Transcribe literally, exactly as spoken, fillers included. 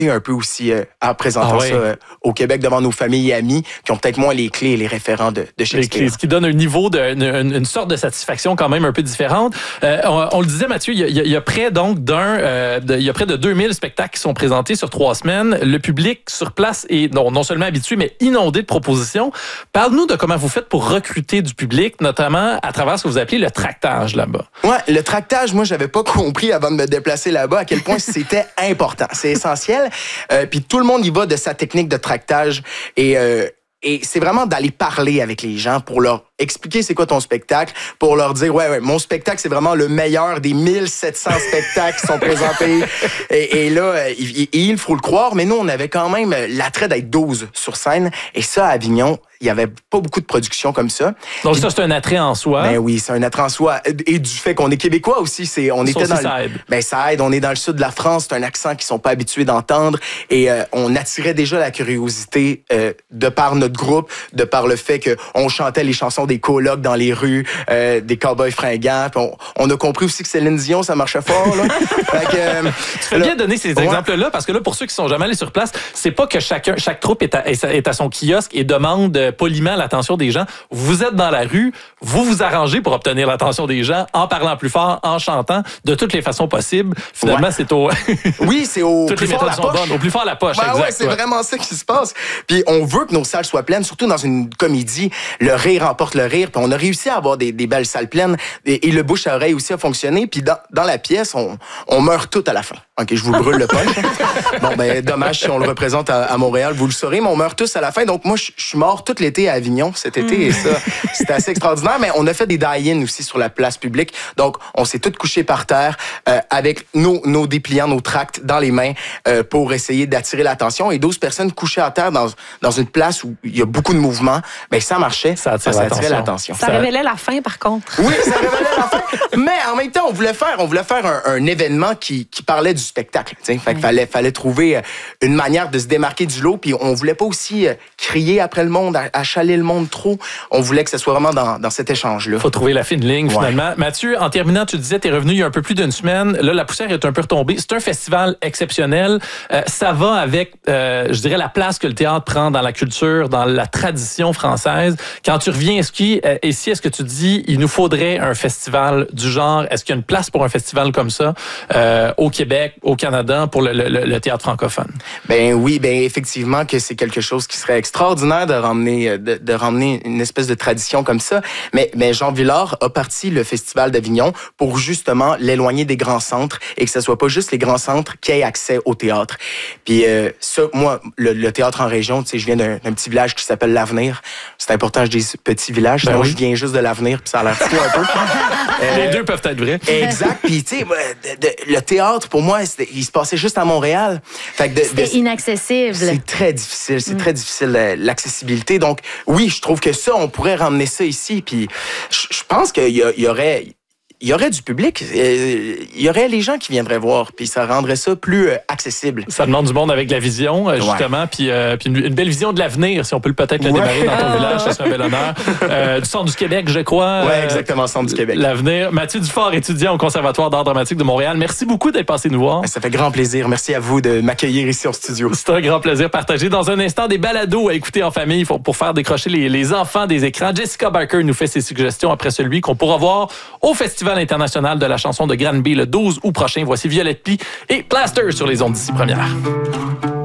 un peu aussi euh, en présentant ah, ouais. ça euh, au Québec devant nos familles et amis qui ont peut-être moins les clés et les référents de, de Shakespeare. Ce qui donne un niveau, de, une, une sorte de satisfaction quand même un peu différente. Euh, on, on le disait, Mathieu, il y a, il y a près donc d'un, euh, de, il y a près de deux mille spectacles qui sont présentés sur trois semaines. Le public sur place est non, non seulement habitué, mais inondé de propositions. Parle-nous de comment vous faites pour recruter du public, notamment à travers ce que vous appelez le tractage là-bas. Ouais, le tractage, moi, j'avais pas compris avant de me déplacer là-bas à quel point c'était important. C'est essentiel. Euh, puis tout le monde y va de sa technique de tractage et euh, et c'est vraiment d'aller parler avec les gens pour leur expliquer c'est quoi ton spectacle, pour leur dire ouais ouais mon spectacle c'est vraiment le meilleur des mille sept cents spectacles qui sont présentés et, et là il, il faut le croire, mais nous on avait quand même l'attrait d'être douze sur scène et ça à Avignon il y avait pas beaucoup de productions comme ça. Donc ça c'est un attrait en soi. Ben oui, c'est un attrait en soi et du fait qu'on est québécois aussi, c'est on ça était aussi, dans ça le, aide. ben ça aide, on est dans le sud de la France, c'est un accent qu'ils sont pas habitués d'entendre et euh, on attirait déjà la curiosité euh, de par notre groupe, de par le fait que on chantait les chansons des colocs dans les rues, euh, des cowboys fringants, on, on a compris aussi que Céline Dion ça marchait fort là. Fait que, euh, tu fais bien donner ces ouais. exemples-là parce que là pour ceux qui sont jamais allés sur place, c'est pas que chacun chaque troupe est à, est à son kiosque et demande poliment l'attention des gens. Vous êtes dans la rue, vous vous arrangez pour obtenir l'attention des gens en parlant plus fort, en chantant, de toutes les façons possibles. Finalement, ouais. c'est au... oui, c'est au toutes plus les fort méthodes la sont poche. bonnes. Au plus fort la poche, ben exact. Ouais, c'est ouais. vraiment ça qui se passe. Puis on veut que nos salles soient pleines, surtout dans une comédie. Le rire emporte le rire. Puis on a réussi à avoir des, des belles salles pleines. Et, et le bouche à oreille aussi a fonctionné. Puis dans, dans la pièce, on, on meurt tout à la fin. OK, je vous brûle le punch. Bon, ben dommage si on le représente à, à Montréal, vous le saurez, mais on meurt tous à la fin. Donc moi, je suis mort tout l'été à Avignon cet été. Mm. Et ça, c'était assez extraordinaire. Mais on a fait des die-in aussi sur la place publique. Donc, on s'est tous couchés par terre euh, avec nos, nos dépliants, nos tracts dans les mains euh, pour essayer d'attirer l'attention. Et douze personnes couchées à terre dans, dans une place où il y a beaucoup de mouvements, ben ça marchait. Ça, attire ça attirait l'attention. Ça, ça révélait la fin, par contre. Oui, ça révélait la fin. Mais en même temps, on voulait faire, on voulait faire un, un événement qui, qui parlait du spectacle. Fait qu'il oui. fallait, fallait trouver une manière de se démarquer du lot. Puis on voulait pas aussi crier après le monde, achaler le monde trop. On voulait que ce soit vraiment dans, dans cet échange-là. Il faut trouver la fine ligne, ouais. finalement. Mathieu, en terminant, tu disais, tu es revenu il y a un peu plus d'une semaine. Là, la poussière est un peu retombée. C'est un festival exceptionnel. Euh, ça va avec, euh, je dirais, la place que le théâtre prend dans la culture, dans la tradition française. Quand tu reviens ici, euh, ici est-ce que tu dis, il nous faudrait un festival du genre? Est-ce qu'il y a une place pour un festival comme ça euh, au Québec, au Canada, pour le, le, le théâtre francophone? Ben oui, ben effectivement que c'est quelque chose qui serait extraordinaire de ramener, de, de ramener une espèce de tradition comme ça. Mais, mais Jean Villard a parti le Festival d'Avignon pour justement l'éloigner des grands centres et que ce soit pas juste les grands centres qui aient accès au théâtre. Puis euh, ça, moi, le, le théâtre en région, tu sais, je viens d'un, d'un petit village qui s'appelle l'Avenir. C'est important, je dis petit village, sinon ben oui. je viens juste de l'Avenir, puis ça a l'air fou un peu. Euh, les deux peuvent être vrais. Exact. Puis tu sais, le théâtre pour moi, il se passait juste à Montréal. Fait que de, C'était de, inaccessible. C'est très difficile, c'est mm. très difficile l'accessibilité. Donc oui, je trouve que ça, on pourrait ramener ça ici. Puis je pense qu'il y, y aurait. Il y aurait du public, il y aurait les gens qui viendraient voir, puis ça rendrait ça plus accessible. Ça demande du monde avec la vision, justement, ouais. puis, euh, puis une, une belle vision de l'avenir, si on peut le peut-être le ouais. démarrer dans ton village, ça serait un bel honneur. Euh, du Centre du Québec, je crois. Oui, exactement, Centre du Québec. L'avenir. Mathieu Dufort, étudiant au Conservatoire d'art dramatique de Montréal. Merci beaucoup d'être passé nous voir. Ça fait grand plaisir. Merci à vous de m'accueillir ici en studio. C'est un grand plaisir partagé. Dans un instant, des balados à écouter en famille pour faire décrocher les, les enfants des écrans. Jessica Barker nous fait ses suggestions après celui qu'on pourra voir au Festival international de la chanson de Granby le douze août prochain. Voici Violette Plie et Plaster sur les ondes d'ici première.